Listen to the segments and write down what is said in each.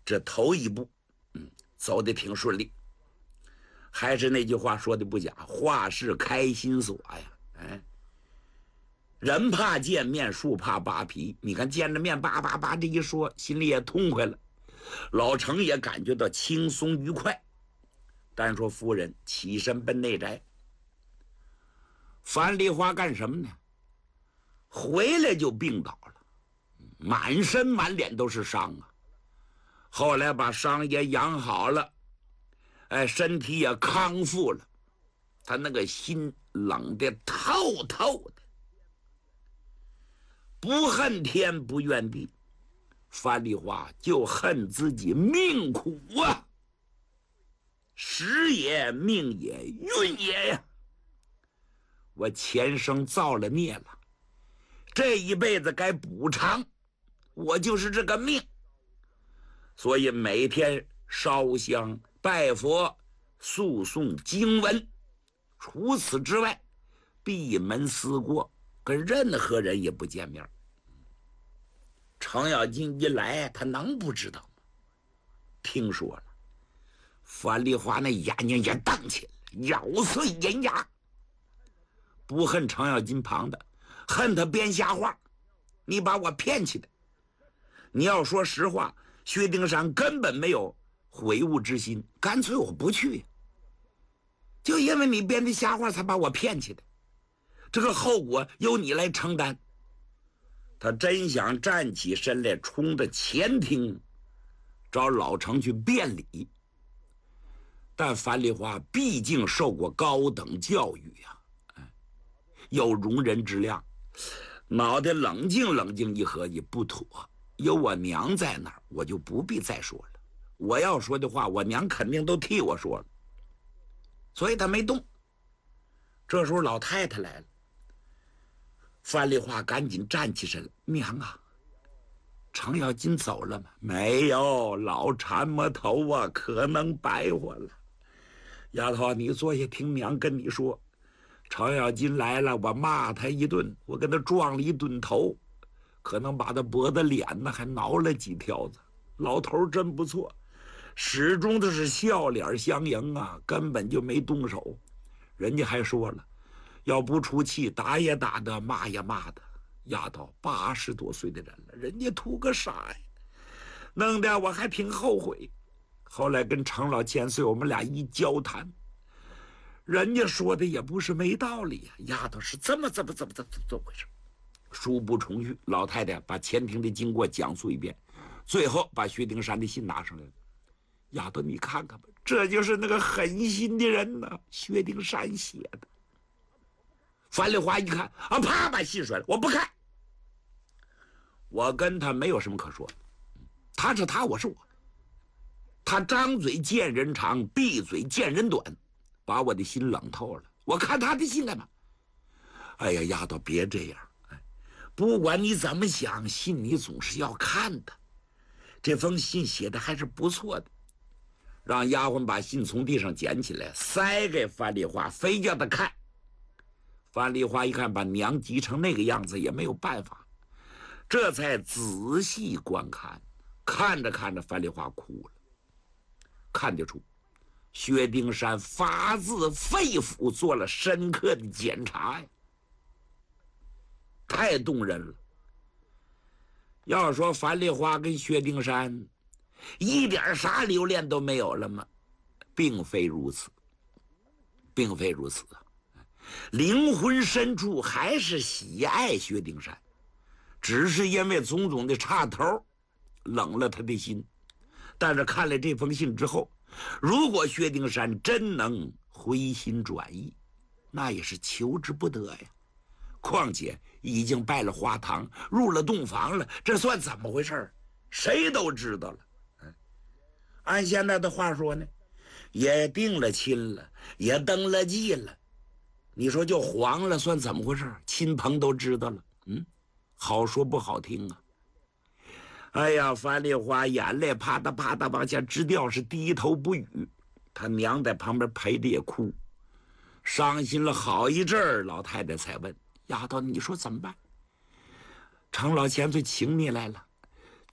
这头一步，走得挺顺利。还是那句话说的不假，话是开心锁呀，人怕见面，树怕扒皮。你看见着面，叭这一说，心里也痛快了。老程也感觉到轻松愉快。单说夫人起身奔内宅。樊梨花干什么呢？回来就病倒了，满身满脸都是伤啊。后来把伤也养好了，身体也康复了，他那个心冷得透透的。不恨天不怨地，樊梨花就恨自己命苦啊，时也命也运也呀。我前生造了孽了，这一辈子该补偿，我就是这个命。所以每天烧香拜佛诉诵经文，除此之外闭门思过，跟任何人也不见面。程咬金一来，他能不知道吗？听说了，樊梨花那眼睛也瞪起来，咬碎银牙。不恨程咬金旁的，恨他编瞎话，你把我骗去的。你要说实话，薛丁山根本没有悔悟之心，干脆我不去，就因为你编的瞎话才把我骗去的，这个后果由你来承担。他真想站起身来，冲着前厅找老程去辩理，但樊梨花毕竟受过高等教育呀，有容人之量，脑袋冷静一合计，不妥，有我娘在那儿，我就不必再说了。我要说的话，我娘肯定都替我说了，所以他没动。这时候老太太来了，樊梨花赶紧站起身了，娘啊，程咬金走了吗？没有，老缠磨头啊，可能白活了。丫头，你坐下听娘跟你说。程咬金来了，我骂他一顿，我跟他撞了一顿头，可能把他脖子脸呢还挠了几条子。老头真不错，始终都是笑脸相迎啊，根本就没动手。人家还说了，要不出气，打也打的，骂也骂的。丫头80多岁的人了，人家图个啥呀？弄得我还挺后悔。后来跟程老千岁我们俩一交谈，人家说的也不是没道理呀，丫头是怎么回事？书不重叙，老太太把前庭的经过讲述一遍，最后把薛丁山的信拿上来了。丫头，你看看吧，这就是那个狠心的人呢，薛丁山写的。樊梨花一看啊，啪把信甩了，我不看。我跟他没有什么可说的，他是他，我是我。他张嘴见人长，闭嘴见人短，把我的心冷透了。我看他的信干嘛？哎呀，丫头别这样，不管你怎么想，信你总是要看的。这封信写的还是不错的。让丫鬟把信从地上捡起来，塞给樊梨花，非叫她看。樊梨花一看，把娘急成那个样子，也没有办法，这才仔细观看。看着看着，樊梨花哭了。看得出薛丁山发自肺腑做了深刻的检查呀，太动人了。要说樊梨花跟薛丁山一点啥留恋都没有了吗？并非如此，并非如此啊！灵魂深处还是喜爱薛丁山，只是因为种种的插头冷了他的心。但是看了这封信之后，如果薛丁山真能回心转意，那也是求之不得呀。况且已经拜了花堂，入了洞房了，这算怎么回事？谁都知道了。按现在的话说呢，也定了亲了，也登了记了，你说就黄了，算怎么回事？亲朋都知道了，好说不好听啊。哎呀，樊梨花眼泪啪嗒啪嗒往下直掉，是低头不语。他娘在旁边陪着也哭，伤心了好一阵儿。老太太才问：“丫头，你说怎么办？”程老千岁请你来了，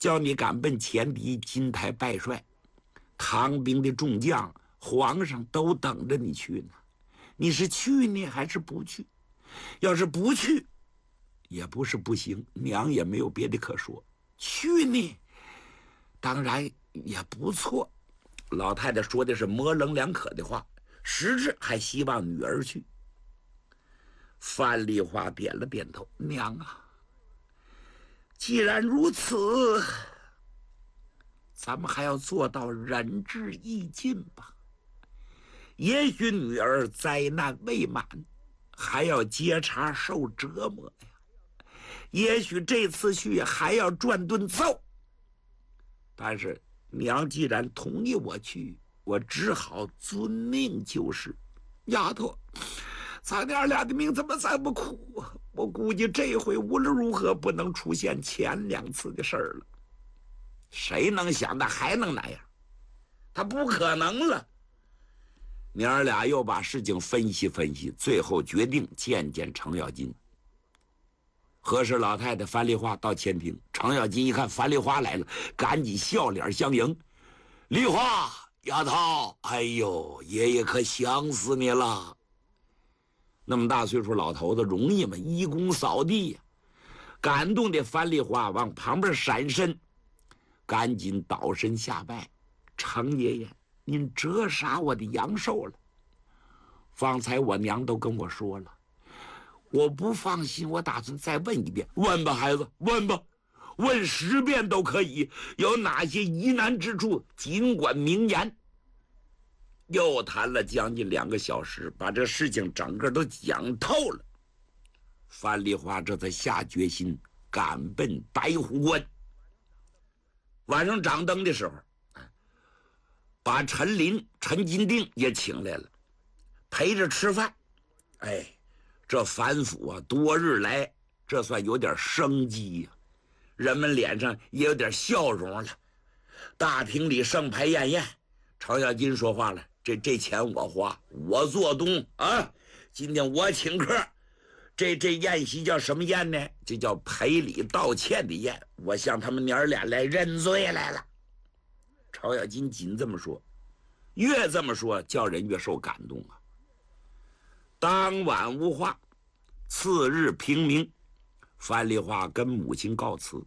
叫你赶奔前敌金台拜帅，唐兵的众将，皇上都等着你去呢。你是去呢还是不去？要是不去，也不是不行，娘也没有别的可说。去呢，当然也不错。老太太说的是模棱两可的话，实质还希望女儿去。范丽花点了点头，娘啊，既然如此，咱们还要做到仁至义尽吧。也许女儿灾难未满，还要接茬受折磨呀。也许这次去还要赚顿揍。但是娘既然同意我去，我只好遵命就是。丫头，咱娘俩的命怎么这么苦啊？我估计这回无论如何不能出现前2次的事儿了。谁能想到还能那样？他不可能了。娘儿俩又把事情分析分析，最后决定见见程咬金。和氏老太太樊梨花到前厅，程咬金一看樊梨花来了，赶紧笑脸相迎。梨花丫头，哎呦，爷爷可想死你了。那么大岁数老头子容易吗？一躬扫地呀。感动的樊梨花往旁边闪身，赶紧倒身下拜。程爷爷，您折杀我的阳寿了。方才我娘都跟我说了，我不放心，我打算再问一遍。问吧，孩子，问吧，问10遍都可以。有哪些疑难之处，尽管明言。又谈了将近2个小时，把这事情整个都讲透了。樊梨花这才下决心赶奔白虎关。晚上掌灯的时候，把陈琳、陈金定也请来了，陪着吃饭。哎，这樊府啊，多日来这算有点生机呀，人们脸上也有点笑容了。大厅里盛牌宴宴，程咬金说话了：“这钱我花，我做东啊！今天我请客，这宴席叫什么宴呢？这叫赔礼道歉的宴。我向他们娘儿俩来认罪来了。”程咬金仅这么说，越这么说，叫人越受感动啊。当晚无话，次日平明，樊梨花跟母亲告辞，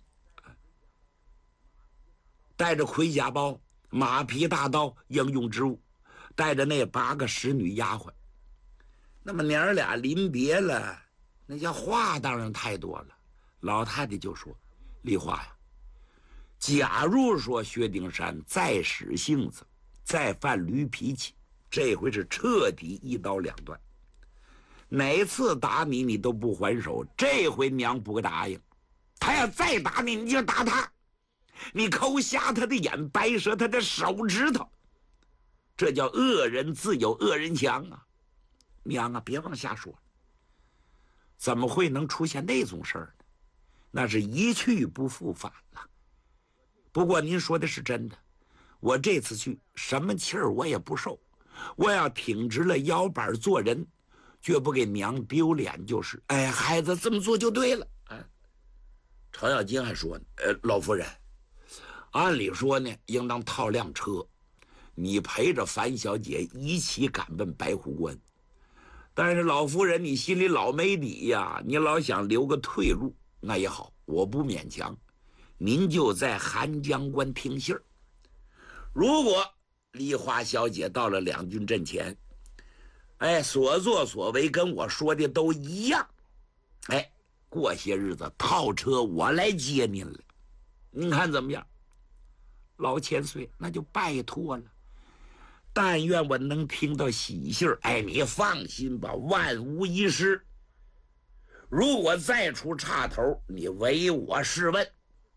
带着盔甲包、马匹大刀、应用之物，带着那8个使女丫鬟。那么娘儿俩临别了，那些话当然太多了。老太太就说：“梨花呀，假如说薛丁山再使性子，再犯驴脾气，这回是彻底1刀2断。哪次打你，你都不还手，这回娘不答应。他要再打你，你就打他，你抠瞎他的眼，掰折他的手指头。这叫恶人自有恶人强啊！娘啊，别往下说了，怎么会能出现那种事儿呢？那是一去不复返了。不过您说的是真的，我这次去什么气儿我也不受，我要挺直了腰板做人，绝不给娘丢脸就是。哎，孩子这么做就对了。程咬金还说呢，老夫人，按理说呢，应当套辆车，你陪着樊小姐一起赶奔白虎关。但是老夫人你心里老没底呀，你老想留个退路。那也好，我不勉强，您就在寒江关听信儿。如果梨花小姐到了两军阵前，哎，所作所为跟我说的都一样，哎，过些日子套车我来接您了，您看怎么样？老千岁，那就拜托了。但愿我能听到喜信儿。哎，你放心吧，万无一失。如果再出岔头，你唯我是问。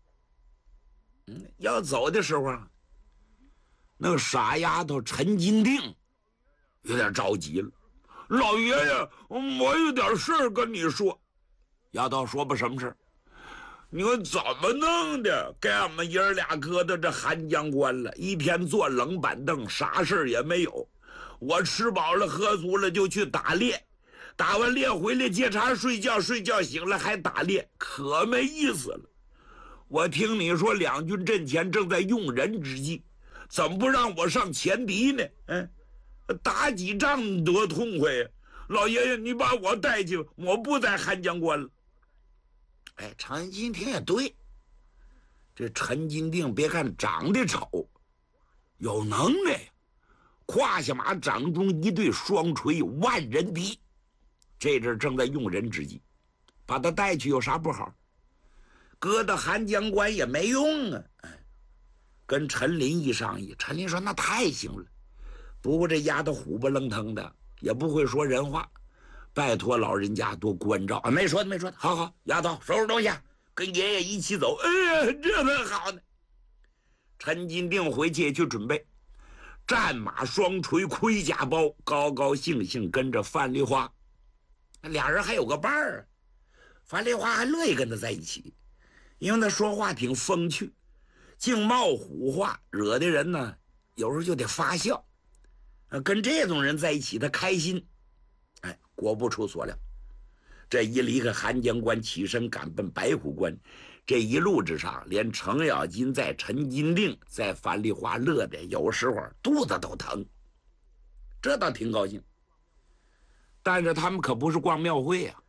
要走的时候啊，那个傻丫头陈金定有点着急了。老爷爷，我有点事儿跟你说。丫头，说吧，什么事儿？你说怎么弄的？给俺们爷儿俩搁到这寒江关了，一天坐冷板凳，啥事儿也没有。我吃饱了喝足了就去打猎，打完猎回来接茬睡觉，睡觉醒了还打猎，可没意思了。 我听你说两军阵前正在用人之际，怎么不让我上前敌呢？打几仗多痛快呀！老爷爷，你把我带去，我不在汉江关了。陈金听也对，这陈金定别看长得丑，有能耐，胯下马掌中一对双锤，万人敌。这阵正在用人之际，把他带去有啥不好？搁到汉江关也没用啊。跟陈林一商议，陈林说那太行了，不过这丫头虎不愣腾的，也不会说人话，拜托老人家多关照啊。没说的，好，丫头收拾东西，跟爷爷一起走。这才好呢。陈金定回去去准备，战马双锤，盔甲包，高高兴兴跟着范丽花。俩人还有个伴儿，范丽花还乐意跟他在一起，因为他说话挺风趣，净冒虎话，惹的人呢有时候就得发笑。跟这种人在一起他开心。果不出所料，这一离开汉江关，起身赶奔白虎关，这一路之上，连程咬金在，陈金定在，樊梨花乐的有时候肚子都疼，这倒挺高兴。但是他们可不是逛庙会啊，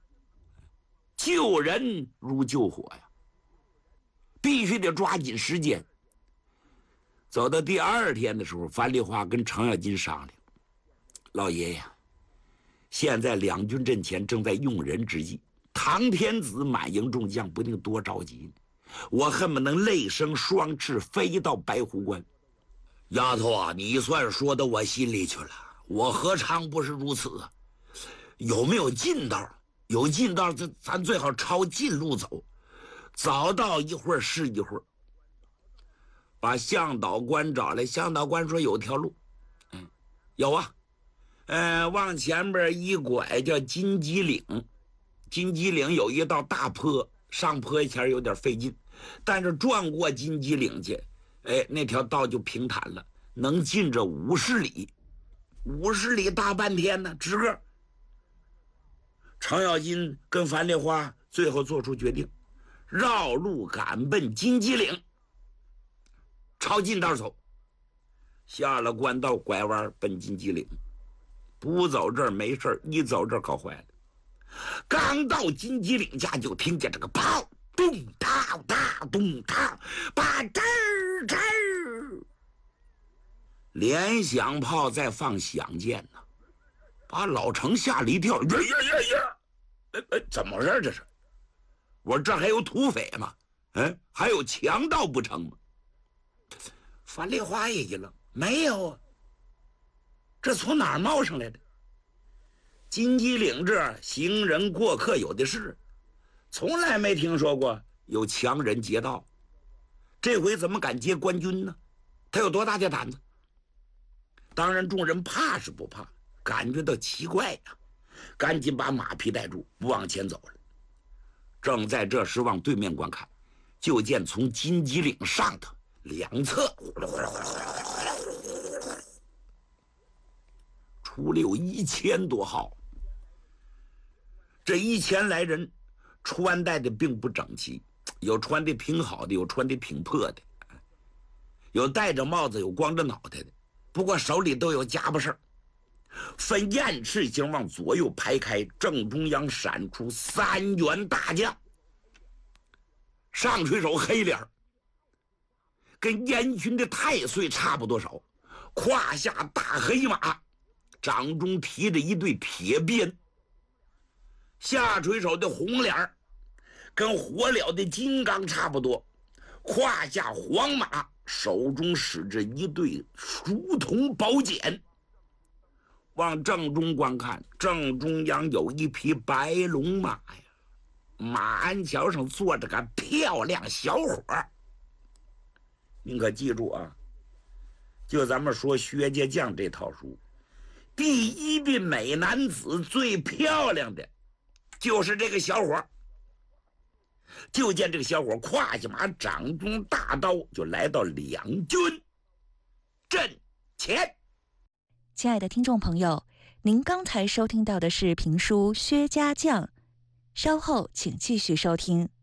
救人如救火呀，必须得抓紧时间。走到第二天的时候，樊梨花跟程咬金商量，老爷爷，现在两军阵前正在用人之际，唐天子满营众将不定多着急呢，我恨不能累生双翅飞到白虎关。丫头啊，你算说到我心里去了，我何尝不是如此啊？有没有近道？有近道，咱最好抄近路走，早到一会儿是一会儿。把向导官找来，向导官说有条路。有啊，往前边一拐叫金鸡岭，金鸡岭有一道大坡，上坡前有点费劲，但是转过金鸡岭去，那条道就平坦了，能进这50里，50里大半天呢，直个。程咬金跟樊梨花最后做出决定，绕路赶奔金鸡岭，朝近道走。下了官道拐弯奔金鸡岭，不走这儿没事，一走这儿可坏了。刚到金鸡岭下，就听见这个炮咚哒哒咚哒，把吱吱，连响炮再放响箭呢，把老程吓了一跳。怎么回事这是？我说这还有土匪吗？还有强盗不成吗？樊梨花也一愣，没有啊，这从哪儿冒上来的？金鸡岭这儿行人过客有的是，从来没听说过有强人劫道，这回怎么敢劫官军呢？他有多大的胆子？当然众人怕是不怕，感觉到奇怪呀，赶紧把马匹带住，不往前走了。正在这时往对面观看，就见从金鸡岭上头两侧出了有1000多号。这1000来人穿戴的并不整齐，有穿的挺好的，有穿的挺破的，有戴着帽子，有光着脑袋的，不过手里都有家伙事儿。分雁翅形往左右排开，正中央闪出3员大将，上垂手黑脸，跟燕军的太岁差不多少，胯下大黑马，掌中提着一对铁鞭，下垂手的红脸跟火燎的金刚差不多，胯下黄马，手中使着一对熟铜宝剑。往正中观看，正中央有一匹白龙马呀，马鞍桥上坐着个漂亮小伙。您可记住啊，就咱们说薛家将这套书，第一位美男子最漂亮的就是这个小伙。就见这个小伙胯下马，掌中大刀，就来到两军阵前。 亲爱的听众朋友，您刚才收听到的是评书《薛家将》，稍后请继续收听。